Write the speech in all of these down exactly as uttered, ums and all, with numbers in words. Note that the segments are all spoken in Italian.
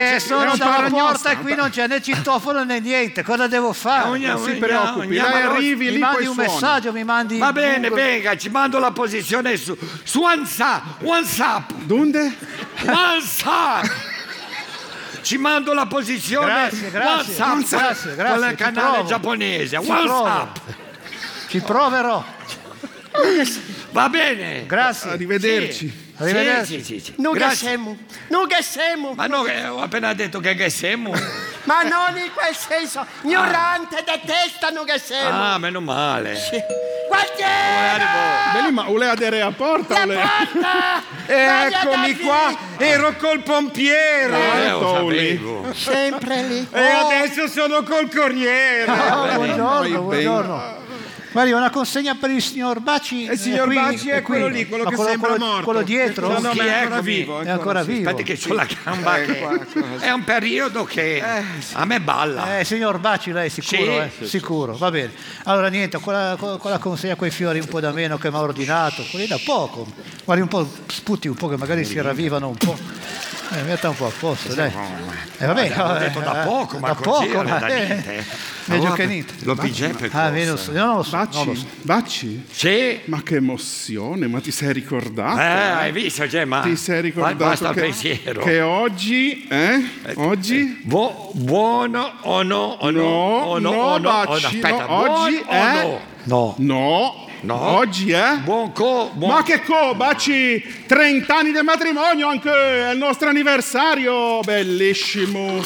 Se sono non dalla parla porta e gnosta. qui non c'è né citofono né niente, cosa devo fare? Non si preoccupi, lei arrivi Mi lì, mandi poi un suona. messaggio, mi mandi... Va bene, Google. venga, ci mando la posizione su, su WhatsApp. WhatsApp. Donde? WhatsApp. Ci mando la posizione Grazie, grazie, WhatsApp, grazie, grazie, con il ci canale provo. giapponese. Ci WhatsApp. Ci proverò. Va bene. Grazie. Arrivederci. Arrivederci. Sì, sì, sì, sì. Non che Grazie. siamo, non che siamo. Ma no, che ho appena detto che che siamo. Ma non in quel senso, ignorante, detestano che siamo. Ah, meno male. Quartiere! Beh, lì, ma voleva adere a porta? La voleva- porta! Eccomi qua, ero col pompiere Eh, lo Toli. sapevo. Sempre lì. e adesso sono col corriere. Ah, buongiorno, Vai buongiorno. Guardi, una consegna per il signor Baci. Il signor è qui, Baci è qui. quello lì, quello Ma che quello, sembra quello- morto. quello dietro? No, no, Sì, ma è ancora eccomi. vivo. È ancora vivo. Aspetti che c'ho la gamba Eh, che qua, qua. è un periodo che a me balla. Eh, signor Baci, lei sicuro, Sì. eh? Sicuro, va bene. Allora niente, quella, quella consegna quei fiori un po' da meno che mi ha ordinato, quelli da poco. Guardi un po', sputi un po' che magari si ravvivano un po'. Eh, metta un po' a posto, dai. Eh, vabbè, Ho eh, detto da eh, poco, ma da così poco, non è da eh, niente. Meglio Allora, che niente. Lo Giuseppe Ah, io non, so, io non lo so, non lo Baci, so. Baci? Sì. Ma che emozione, ma ti sei ricordato? Eh, hai visto, Gemma? Ti sei ricordato Basta il che, pensiero. che oggi, eh? Oggi? Bu- buono o no? O no? No, o no? no, o no? O no? Baci, Aspetta, no, oggi buon o è- no? No. No. No. Oggi, eh? Buon co... Buon... Ma che co, Baci? trenta anni di matrimonio anche, è il nostro anniversario, bellissimo.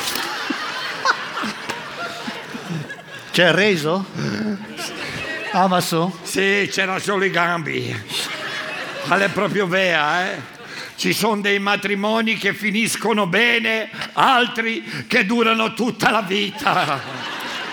C'è il reso? Amazon? Sì, c'era solo i gambi. Ma è proprio vera, eh? Ci sono dei matrimoni che finiscono bene, altri che durano tutta la vita.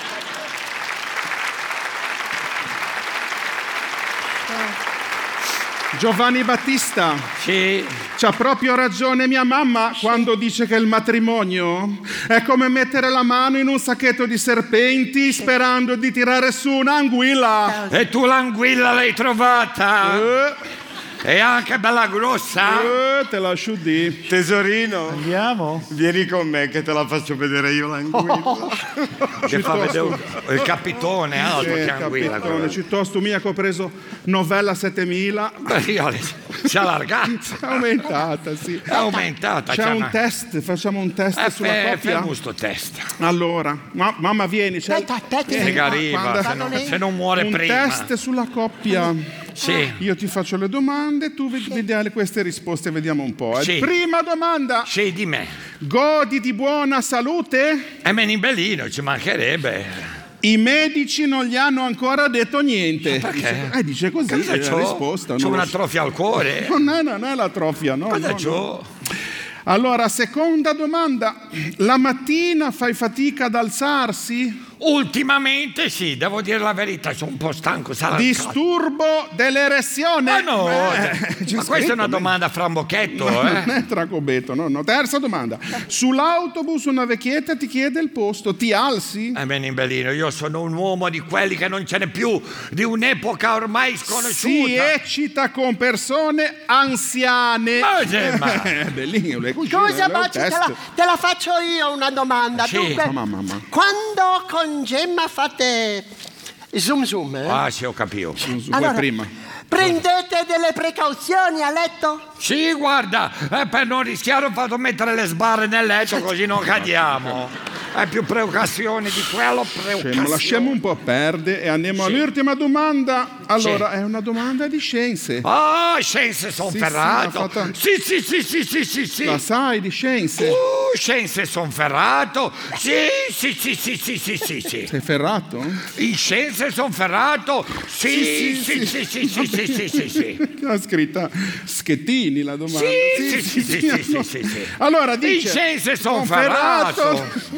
Giovanni Battista, Sì. c'ha proprio ragione mia mamma quando dice che il matrimonio è come mettere la mano in un sacchetto di serpenti sperando di tirare su un'anguilla. E tu l'anguilla l'hai trovata? Eh, È anche bella grossa? eh, te lascio di. Tesorino, Andiamo? vieni con me che te la faccio vedere io l'anguilla. Che fa vedere il capitone, altro Eh, che anguilla. capitone, quello. piuttosto mia che ho preso novella settemila. Beh, io le- Si è allargata. È aumentata, sì. È aumentata. C'è un una- test, facciamo un test Eh, sulla fe- coppia. fermo sto test. Allora, ma- mamma vieni, c'è Aspetta, aspetta. Vieni, Che ma- arriva, quando- se non, se non muore un prima. test sulla coppia. Sì. Io ti faccio le domande, tu vedi vediamo queste risposte, vediamo un po'. eh. Sì. Prima domanda, Sì, di me. godi di buona salute? E me in bellino, ci mancherebbe. I medici non gli hanno ancora detto niente. Perché? Dice, eh, dice così, Cosa è la c'ho? risposta. C'ho non lo una so. trofia al cuore. Non è, non è la trofia, no? Cosa no, c'ho? no. Allora, seconda domanda. La mattina fai fatica ad alzarsi? Ultimamente sì, devo dire la verità, sono un po' stanco. Sarà il cazzo. Disturbo dell'erezione? Ma no, Eh, cioè, c'è ma questa scritto, è una beh. domanda fra un bocchetto, No, eh? non è tracobeto, no, no. Terza domanda. Sull'autobus una vecchietta ti chiede il posto, ti alzi? Eh, bene in bellino, io sono un uomo di quelli che non ce n'è più, di un'epoca ormai Si sconosciuta. eccita con persone anziane. Ma Gemma. Eh, bellino, le Scusa, Baci, te la, te la faccio io una domanda. Sì. Dunque, Mamma, mamma. quando con Gemma fate zoom zoom, eh? Ah, sì, ho capito. Su, su, Allora, vuoi prima? prendete delle precauzioni a letto? Sì, guarda, eh, per non rischiare ho fatto mettere le sbarre nel letto così non cadiamo. È più precauzione di quello, Scemo, precauzione. lasciamo un po' perdere e andiamo all'ultima domanda. Allora, è una domanda di scienze. Ah, scienze son Sì, ferrato. sì, l'ha fatta- Sì, sì, sì, sì, sì, sì, sì. La sai di scienze? Uh, scienze son ferrato. Sì, sì, sì, sì, sì, sì, sì, sì. Sei ferrato? In scienze son ferrato. Sì, sì, sì, sì, sì, sì, sì, sì, sì. L'ha scritta Schettini la domanda. Sì, sì, sì, sì, sì, sì, sì, sì. Allora In dice scienze son son ferrato.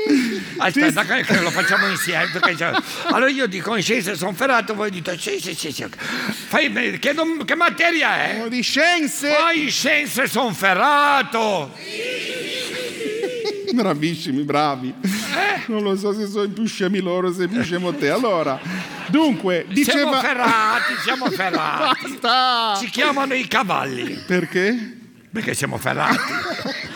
Aspetta, che che lo facciamo insieme. Perché c'è- allora io dico in scienze son ferrato, voi dite sì, sì, sì, sì. Fai, che, dom- che materia è? di scienze. Poi in scienze son ferrato. Bravissimi, bravi. Non lo so se sono più scemi loro, se più scemo te. Allora, dunque, Siamo diceva ferrati, siamo ferrati. Basta! Ci chiamano i cavalli Perché? perché siamo ferrati.